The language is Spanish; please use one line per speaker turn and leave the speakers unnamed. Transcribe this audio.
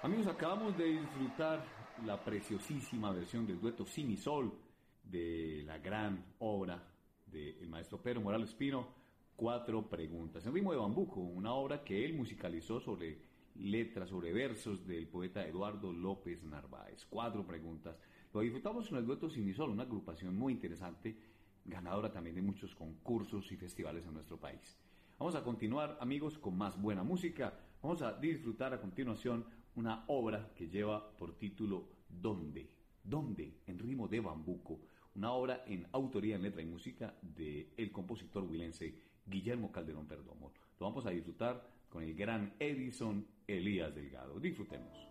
Amigos, acabamos de disfrutar la preciosísima versión del dueto Sin y Sol de la gran obra del maestro Pedro Morales Pino, Cuatro Preguntas, en ritmo de bambuco, una obra que él musicalizó sobre letras, sobre versos del poeta Eduardo López Narváez. Cuatro Preguntas. Lo disfrutamos con el dueto Sin y Sol, una agrupación muy interesante, ganadora también de muchos concursos y festivales en nuestro país. Vamos a continuar, amigos, con más buena música. Vamos a disfrutar a continuación una obra que lleva por título ¿Dónde? ¿Dónde? En ritmo de bambuco. Una obra en autoría en letra y música del compositor huilense Guillermo Calderón Perdomo. Lo vamos a disfrutar con el gran Edison Elías Delgado. Disfrutemos.